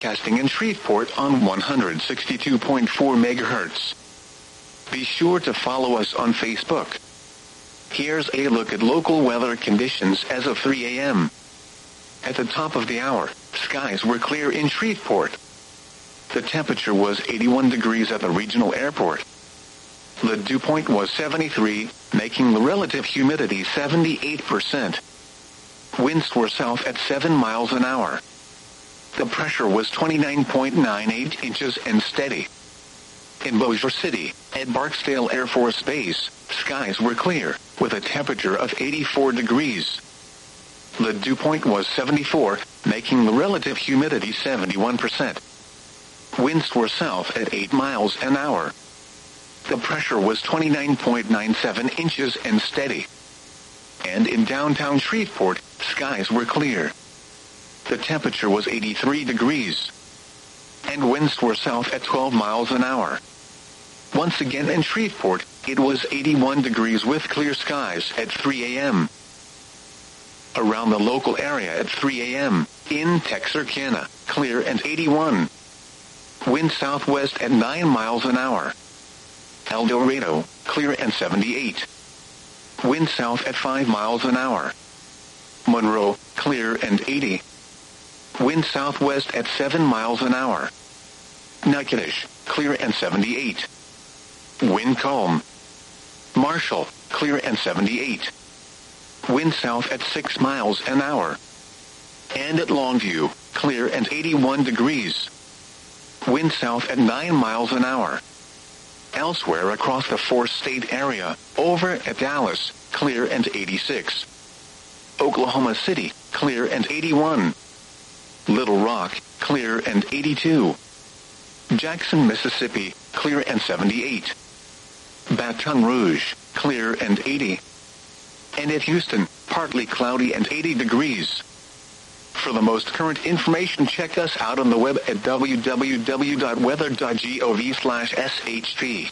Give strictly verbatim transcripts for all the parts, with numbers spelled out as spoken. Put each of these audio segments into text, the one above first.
broadcasting in Shreveport on one hundred sixty-two point four megahertz. Be sure to follow us on Facebook. Here's a look at local weather conditions as of three a m At the top of the hour, skies were clear in Shreveport. The temperature was eighty-one degrees at the regional airport. The dew point was seventy-three, making the relative humidity seventy-eight percent. Winds were south at seven miles an hour. The pressure was twenty-nine point nine eight inches and steady. In Bossier City, at Barksdale Air Force Base, skies were clear, with a temperature of eighty-four degrees. The dew point was seventy-four, making the relative humidity seventy-one percent. Winds were south at eight miles an hour. The pressure was twenty-nine point nine seven inches and steady. And in downtown Shreveport, skies were clear. The temperature was eighty-three degrees. And winds were south at twelve miles an hour. Once again in Shreveport, it was eighty-one degrees with clear skies at three a m Around the local area at three a m, in Texarkana, clear and eighty-one. Wind southwest at nine miles an hour. El Dorado, clear and seventy-eight. Wind south at five miles an hour. Monroe, clear and eighty. Wind southwest at seven miles an hour. Natchitoches, clear and seventy-eight. Wind calm. Marshall, clear and seventy-eight. Wind south at six miles an hour. And at Longview, clear and eighty-one degrees. Wind south at nine miles an hour. Elsewhere across the four-state area, over at Dallas, clear and eighty-six. Oklahoma City, clear and eighty-one. Little Rock, clear and eighty-two. Jackson, Mississippi, clear and seventy-eight. Baton Rouge, clear and eighty. And at Houston, partly cloudy and eighty degrees. For the most current information, check us out on the web at w w w dot weather dot gov slash s h p.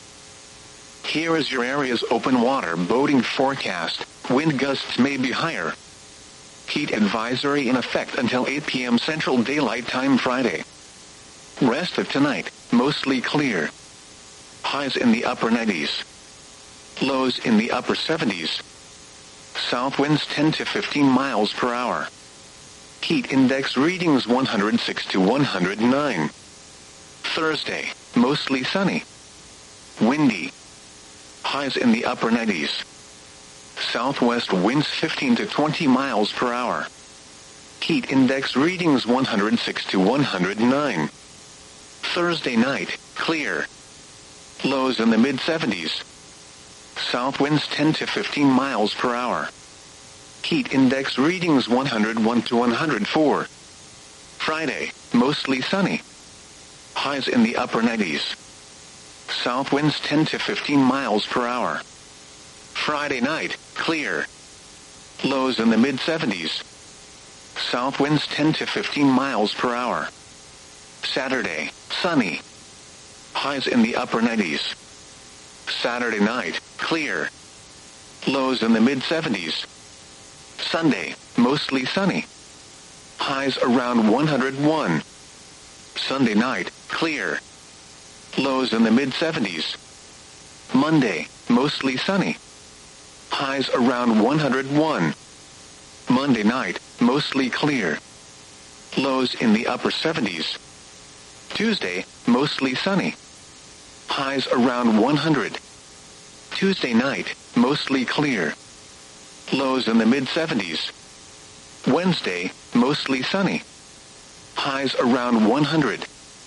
Here is your area's open water boating forecast. Wind gusts may be higher. Heat advisory in effect until eight p m Central Daylight Time Friday. Rest of tonight, mostly clear. Highs in the upper nineties. Lows in the upper seventies. South winds ten to fifteen miles per hour. Heat index readings one hundred six to one hundred nine. Thursday, mostly sunny. Windy. Highs in the upper nineties. Southwest winds fifteen to twenty miles per hour. Heat index readings one hundred six to one hundred nine. Thursday night, clear. Lows in the mid seventies. South winds ten to fifteen miles per hour. Heat index readings one hundred one to one hundred four. Friday, mostly sunny. Highs in the upper nineties. South winds ten to fifteen miles per hour. Friday night, clear. Lows in the mid seventies. South winds ten to fifteen miles per hour. Saturday, sunny. Highs in the upper nineties. Saturday night, clear. Lows in the mid seventies. Sunday, mostly sunny. Highs around one hundred one. Sunday night, clear. Lows in the mid seventies. Monday, mostly sunny. Highs around one hundred one. Monday night, mostly clear. Lows in the upper seventies. Tuesday, mostly sunny. Highs around one hundred. Tuesday night, mostly clear. Lows in the mid seventies. Wednesday, mostly sunny. Highs around one hundred.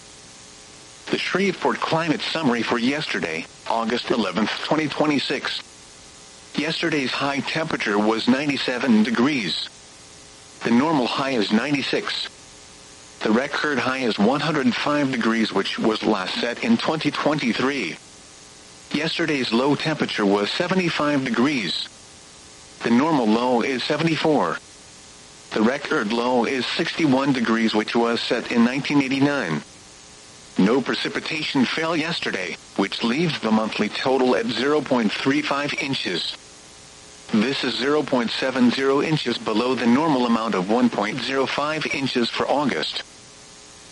The Shreveport Climate Summary for yesterday, August eleventh, twenty twenty-six. Yesterday's high temperature was ninety-seven degrees. The normal high is ninety-six. The record high is one hundred five degrees, which was last set in twenty twenty-three. Yesterday's low temperature was seventy-five degrees. The normal low is seventy-four. The record low is sixty-one degrees, which was set in nineteen eighty-nine. No precipitation fell yesterday, which leaves the monthly total at zero point three five inches. This is zero point seven zero inches below the normal amount of one point zero five inches for August.